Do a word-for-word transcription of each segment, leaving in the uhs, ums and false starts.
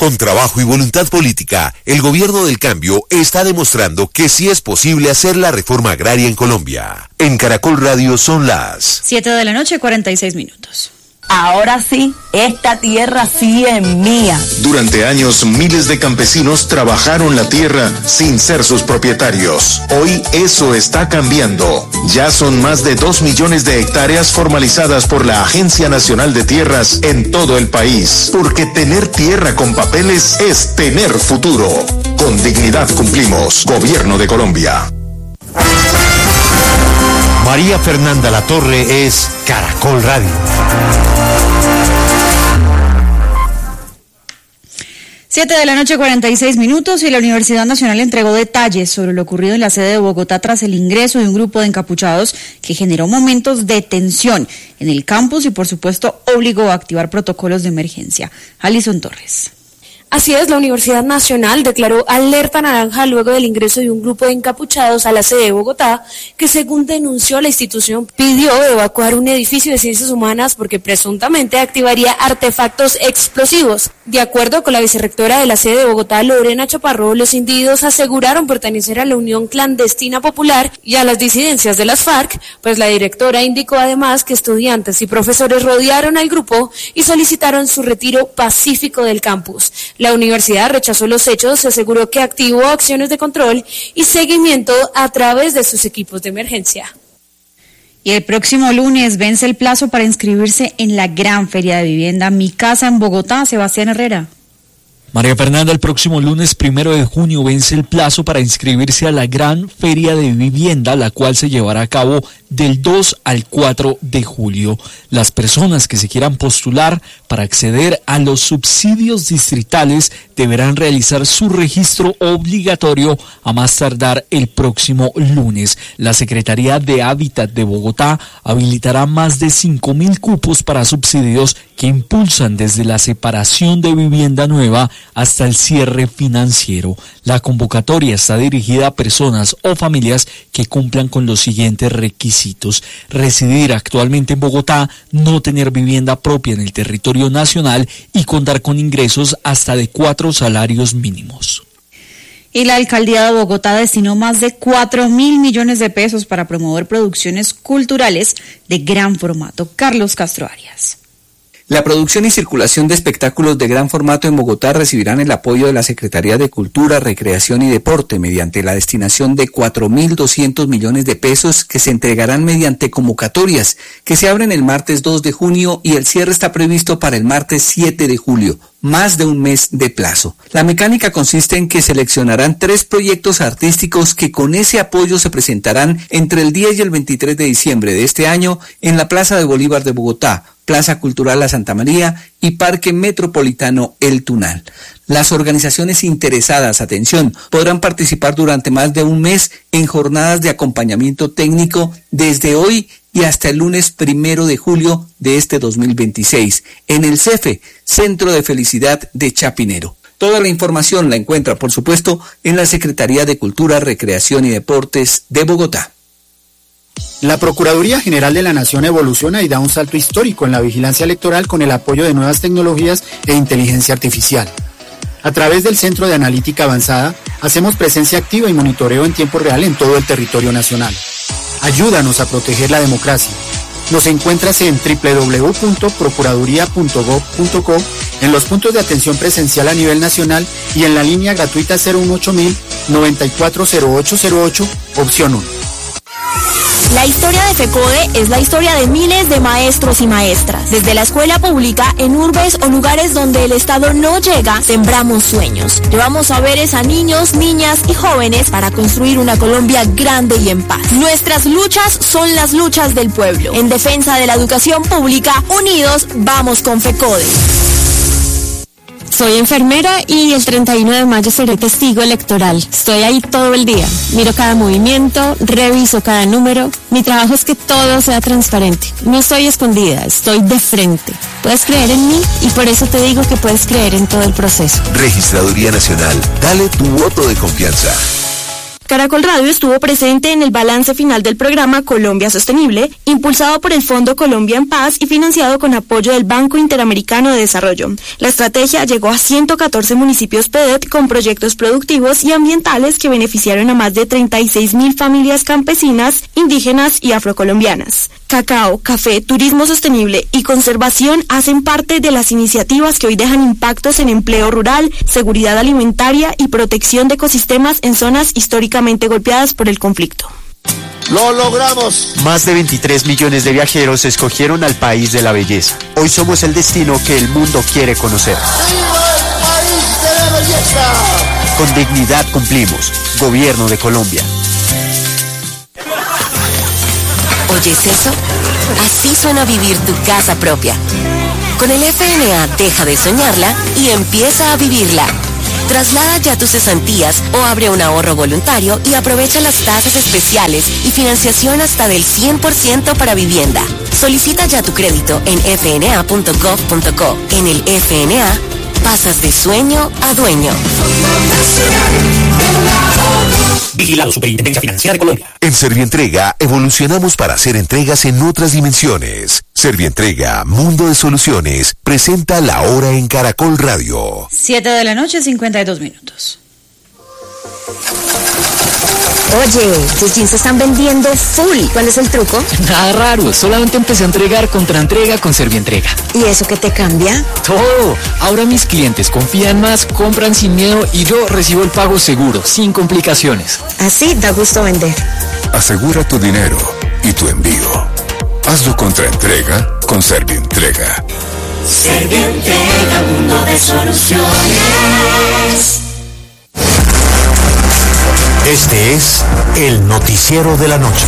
Con trabajo y voluntad política, el gobierno del cambio está demostrando que sí es posible hacer la reforma agraria en Colombia. En Caracol Radio son las siete de la noche, cuarenta y seis minutos. Ahora sí, esta tierra sí es mía. Durante años, miles de campesinos trabajaron la tierra sin ser sus propietarios. Hoy eso está cambiando. Ya son más de dos millones de hectáreas formalizadas por la Agencia Nacional de Tierras en todo el país. Porque tener tierra con papeles es tener futuro. Con dignidad cumplimos. Gobierno de Colombia. María Fernanda Latorre es Caracol Radio. siete de la noche, cuarenta y seis minutos, y la Universidad Nacional entregó detalles sobre lo ocurrido en la sede de Bogotá tras el ingreso de un grupo de encapuchados que generó momentos de tensión en el campus y, por supuesto, obligó a activar protocolos de emergencia. Alison Torres. Así es, la Universidad Nacional declaró alerta naranja luego del ingreso de un grupo de encapuchados a la sede de Bogotá, que según denunció la institución pidió evacuar un edificio de ciencias humanas porque presuntamente activaría artefactos explosivos. De acuerdo con la vicerrectora de la sede de Bogotá, Lorena Chaparro, los individuos aseguraron pertenecer a la Unión Clandestina Popular y a las disidencias de las FARC, pues la directora indicó además que estudiantes y profesores rodearon al grupo y solicitaron su retiro pacífico del campus. La universidad rechazó los hechos, aseguró que activó acciones de control y seguimiento a través de sus equipos de emergencia. Y el próximo lunes vence el plazo para inscribirse en la gran feria de vivienda Mi Casa en Bogotá. Sebastián Herrera. María Fernanda, el próximo lunes primero de junio vence el plazo para inscribirse a la gran feria de vivienda, la cual se llevará a cabo del dos al cuatro de julio. Las personas que se quieran postular para acceder a los subsidios distritales deberán realizar su registro obligatorio a más tardar el próximo lunes. La Secretaría de Hábitat de Bogotá habilitará más de cinco mil cupos para subsidios que impulsan desde la separación de vivienda nueva hasta el cierre financiero. La convocatoria está dirigida a personas o familias que cumplan con los siguientes requisitos: residir actualmente en Bogotá, no tener vivienda propia en el territorio nacional y contar con ingresos hasta de cuatro salarios mínimos. Y la alcaldía de Bogotá destinó más de cuatro mil millones de pesos para promover producciones culturales de gran formato. Carlos Castro Arias. La producción y circulación de espectáculos de gran formato en Bogotá recibirán el apoyo de la Secretaría de Cultura, Recreación y Deporte mediante la destinación de cuatro mil doscientos millones de pesos que se entregarán mediante convocatorias que se abren el martes dos de junio y el cierre está previsto para el martes siete de julio. Más de un mes de plazo. La mecánica consiste en que seleccionarán tres proyectos artísticos que con ese apoyo se presentarán entre el diez y el veintitrés de diciembre de este año en la Plaza de Bolívar de Bogotá, Plaza Cultural La Santa María y Parque Metropolitano El Tunal. Las organizaciones interesadas, atención, podrán participar durante más de un mes en jornadas de acompañamiento técnico desde hoy y hasta el lunes primero de julio de este dos mil veintiséis en el CEFE, Centro de Felicidad de Chapinero. Toda la información la encuentra, por supuesto, en la Secretaría de Cultura, Recreación y Deportes de Bogotá. La Procuraduría General de la Nación evoluciona y da un salto histórico en la vigilancia electoral con el apoyo de nuevas tecnologías e inteligencia artificial. A través del Centro de Analítica Avanzada, hacemos presencia activa y monitoreo en tiempo real en todo el territorio nacional. Ayúdanos a proteger la democracia. Nos encuentras en doble u doble u doble u punto procuraduría punto gob punto co, en los puntos de atención presencial a nivel nacional y en la línea gratuita cero uno ocho mil noventa y cuatro cero ocho cero ocho, opción uno. La historia de FECODE es la historia de miles de maestros y maestras. Desde la escuela pública, en urbes o lugares donde el Estado no llega, sembramos sueños. Llevamos saberes a niños, niñas y jóvenes para construir una Colombia grande y en paz. Nuestras luchas son las luchas del pueblo. En defensa de la educación pública, unidos, vamos con FECODE. Soy enfermera y el treinta y uno de mayo seré testigo electoral. Estoy ahí todo el día. Miro cada movimiento, reviso cada número. Mi trabajo es que todo sea transparente. No estoy escondida, estoy de frente. Puedes creer en mí y por eso te digo que puedes creer en todo el proceso. Registraduría Nacional. Dale tu voto de confianza. Caracol Radio estuvo presente en el balance final del programa Colombia Sostenible, impulsado por el Fondo Colombia en Paz y financiado con apoyo del Banco Interamericano de Desarrollo. La estrategia llegó a ciento catorce municipios P E D E T con proyectos productivos y ambientales que beneficiaron a más de treinta y seis mil familias campesinas, indígenas y afrocolombianas. Cacao, café, turismo sostenible y conservación hacen parte de las iniciativas que hoy dejan impactos en empleo rural, seguridad alimentaria y protección de ecosistemas en zonas históricamente golpeadas por el conflicto. ¡Lo logramos! Más de veintitrés millones de viajeros escogieron al país de la belleza. Hoy somos el destino que el mundo quiere conocer. ¡Viva el país de la belleza! Con dignidad cumplimos. Gobierno de Colombia. ¿Oyes eso? Así suena vivir tu casa propia. Con el F N A deja de soñarla y empieza a vivirla. Traslada ya tus cesantías o abre un ahorro voluntario y aprovecha las tasas especiales y financiación hasta del cien por ciento para vivienda. Solicita ya tu crédito en f n a punto gov punto co. En el F N A, pasas de sueño a dueño. Vigilado Superintendencia Financiera de Colombia. En Servientrega evolucionamos para hacer entregas en otras dimensiones. Servientrega, Mundo de Soluciones, presenta La Hora en Caracol Radio. Siete de la noche, cincuenta y dos minutos. Oye, tus jeans se están vendiendo full. ¿Cuál es el truco? Nada raro, solamente empecé a entregar contra entrega con Servientrega. ¿Y eso qué te cambia? Todo. Ahora mis clientes confían más, compran sin miedo y yo recibo el pago seguro, sin complicaciones. Así da gusto vender. Asegura tu dinero y tu envío. Hazlo contra entrega con Servientrega. Servientrega, mundo de soluciones. Este es el noticiero de la noche.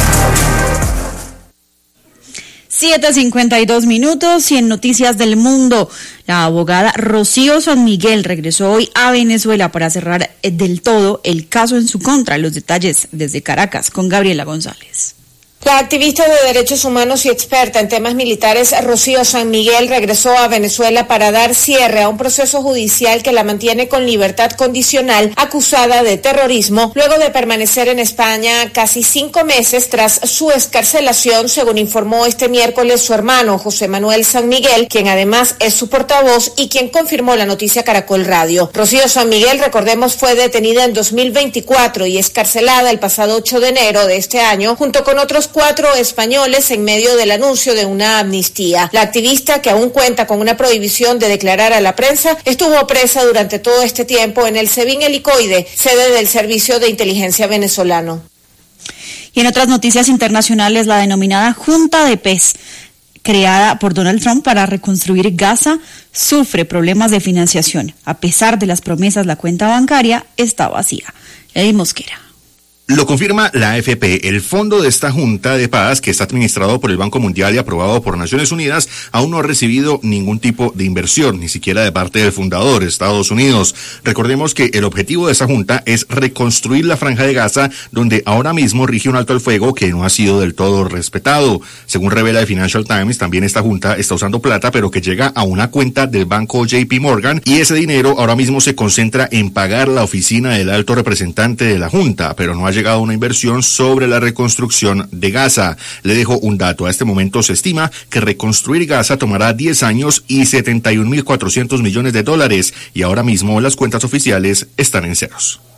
siete cincuenta y dos minutos y en Noticias del Mundo, la abogada Rocío San Miguel regresó hoy a Venezuela para cerrar del todo el caso en su contra. Los detalles desde Caracas con Gabriela González. La activista de derechos humanos y experta en temas militares, Rocío San Miguel, regresó a Venezuela para dar cierre a un proceso judicial que la mantiene con libertad condicional, acusada de terrorismo, luego de permanecer en España casi cinco meses tras su excarcelación, según informó este miércoles su hermano, José Manuel San Miguel, quien además es su portavoz y quien confirmó la noticia Caracol Radio. Rocío San Miguel, recordemos, fue detenida en dos mil veinticuatro y excarcelada el pasado ocho de enero de este año, junto con otros cuatro españoles en medio del anuncio de una amnistía. La activista, que aún cuenta con una prohibición de declarar a la prensa, estuvo presa durante todo este tiempo en el SEBIN Helicoide, sede del Servicio de Inteligencia venezolano. Y en otras noticias internacionales, la denominada Junta de Paz, creada por Donald Trump para reconstruir Gaza, sufre problemas de financiación. A pesar de las promesas, la cuenta bancaria está vacía. Eddie Mosquera. Lo confirma la A F P. El fondo de esta Junta de Paz, que está administrado por el Banco Mundial y aprobado por Naciones Unidas, aún no ha recibido ningún tipo de inversión, ni siquiera de parte del fundador, Estados Unidos. Recordemos que el objetivo de esta Junta es reconstruir la Franja de Gaza, donde ahora mismo rige un alto al fuego que no ha sido del todo respetado. Según revela el Financial Times, también esta Junta está usando plata, pero que llega a una cuenta del banco J P Morgan, y ese dinero ahora mismo se concentra en pagar la oficina del alto representante de la Junta, pero no ha llegado una inversión sobre la reconstrucción de Gaza. Le dejo un dato. A este momento se estima que reconstruir Gaza tomará diez años y setenta y un mil cuatrocientos millones de dólares, y ahora mismo las cuentas oficiales están en ceros.